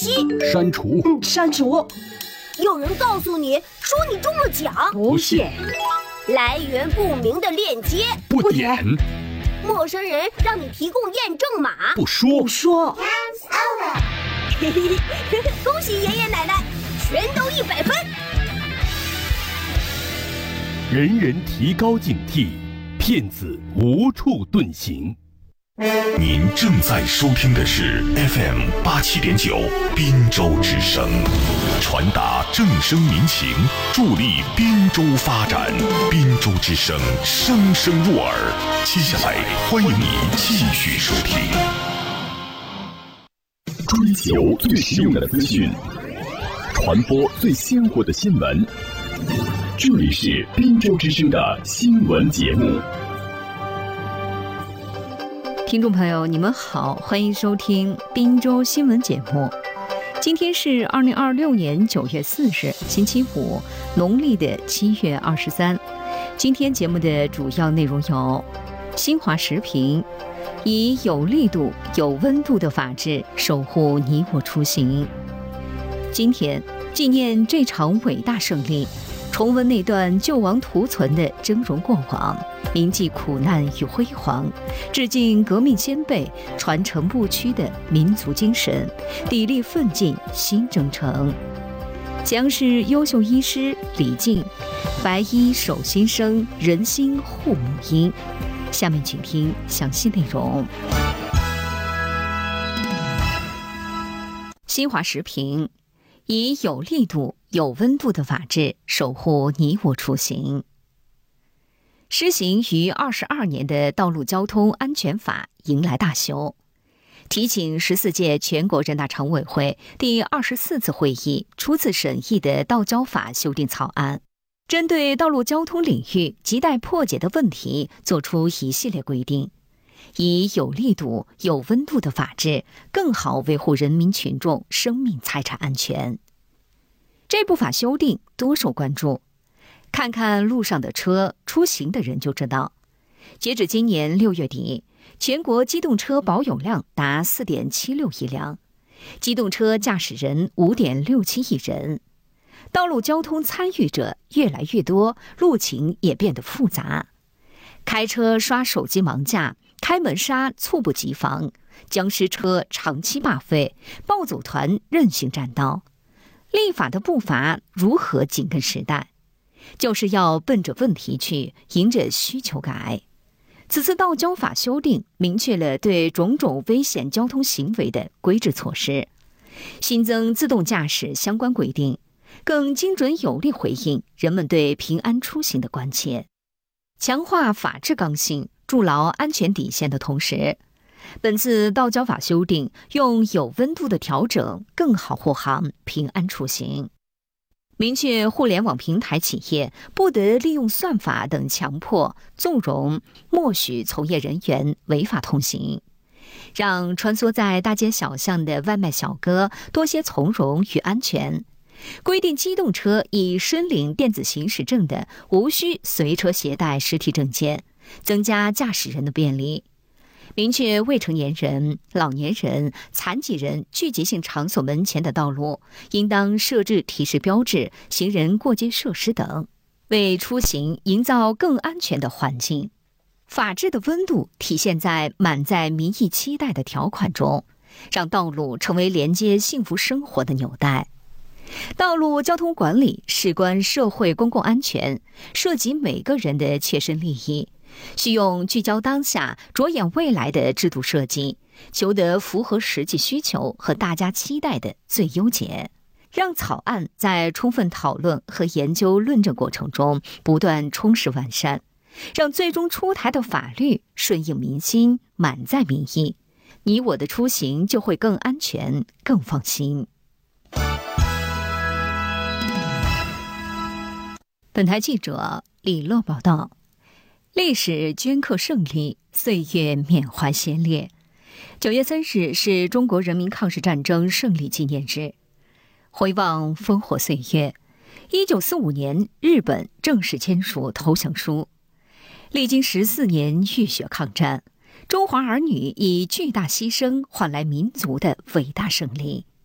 息， 删除， 删除。 有人告诉你说你中了奖， 不信。 来源不明的链接， 不点。 陌生人让你提供验证码， 不说。 嘿嘿嘿，恭喜爷爷奶奶，全都100分。 人人提高警惕，骗子无处遁形。 您正在收听的是 FM 87.9滨州之声，传达正声民情，助力滨州发展。滨州之声，声声入耳。接下来，欢迎你继续收听。 追求最实用的资讯，传播最鲜活的新闻。这里是滨州之声的新闻节目。 听众朋友，你们好，欢迎收听滨州新闻节目。今天是2026年9月4日，星期五，农历的7月23。今天节目的主要内容有：新华时评，以有力度、有温度的法治守护你我出行。今天纪念这场伟大胜利，重温那段救亡图存的峥嵘过往，铭记苦难与辉煌，致敬革命先辈，传承不屈的民族精神，砥砺奋进新征程。将是优秀医师李静，白衣守新生，人心护母婴。下面请听详细内容。新华时评，以有力度、有温度的法治守护你我出行。施行于22年的《道路交通安全法》迎来大修，提请14届全国人大常委会第24次会议初次审议的《道交法》修订草案，针对道路交通领域亟待破解的问题作出一系列规定，以有力度、有温度的法治更好维护人民群众生命财产安全。这部法修订多受关注，看看路上的车，出行的人就知道，截止今年6月底，全国机动车保有量达4.76亿辆，机动车驾驶人5.67亿人。道路交通参与者越来越多，路情也变得复杂。开车刷手机盲驾，开门刹猝不及防，僵尸车长期罢废，暴走团任性占道。立法的步伐如何紧跟时代？就是要奔着问题去，迎着需求改。此次道交法修订明确了对种种危险交通行为的规制措施，新增自动驾驶相关规定，更精准有力回应人们对平安出行的关切。强化法治刚性，筑牢安全底线的同时，本次道交法修订用有温度的调整，更好护航平安出行。明确互联网平台企业不得利用算法等强迫、纵容、默许从业人员违法通行，让穿梭在大街小巷的外卖小哥多些从容与安全。规定机动车已申领电子行驶证的，无需随车携带实体证件，增加驾驶人的便利。明确未成年人、老年人、残疾人聚集性场所门前的道路应当设置提示标志、行人过街设施等，为出行营造更安全的环境。法治的温度体现在满载民意期待的条款中，让道路成为连接幸福生活的纽带。道路交通管理事关社会公共安全，涉及每个人的切身利益，需用聚焦当下、着眼未来的制度设计，求得符合实际需求和大家期待的最优解，让草案在充分讨论和研究论证过程中不断充实完善，让最终出台的法律顺应民心、满载民意，你我的出行就会更安全、更放心。本台记者李乐报道，历史镌刻胜利，岁月缅怀先烈。9月3日是中国人民抗日战争胜利纪念日。回望烽火岁月，1945年日本正式签署投降书。历经14年浴血抗战，中华儿女以巨大牺牲换来民族的伟大胜利。